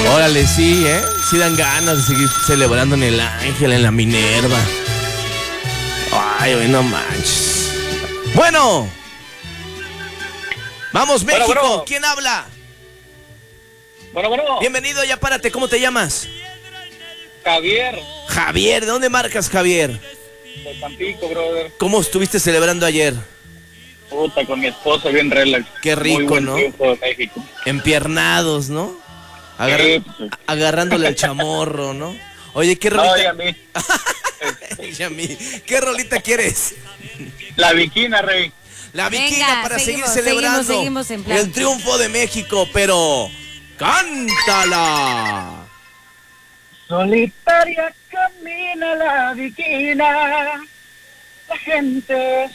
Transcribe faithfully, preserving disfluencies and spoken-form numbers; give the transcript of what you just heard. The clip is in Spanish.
Órale, sí, ¿eh? Sí dan ganas de seguir celebrando en el Ángel, en la Minerva. Ay, güey, no manches. Bueno. Vamos, México. Bueno, bueno. ¿Quién habla? Bueno, bueno. Bienvenido, ya párate. ¿Cómo te llamas? Javier. Javier, ¿de dónde marcas, Javier? De Tampico, brother. ¿Cómo estuviste celebrando ayer? Puta, con mi esposa, bien relax. Qué rico, Muy buen ¿no? triunfo de México. Empiernados, ¿no? Agarra- Sí, pues, sí. Agarrándole el chamorro, ¿no? Oye, ¿qué No, rolita? y a mí. Y a mí. ¿Qué rolita quieres? La viquina, rey. La Venga, viquina para seguimos, seguir celebrando seguimos, seguimos en plan. el triunfo de México, pero ¡cántala! Solitaria camina la viquina. La gente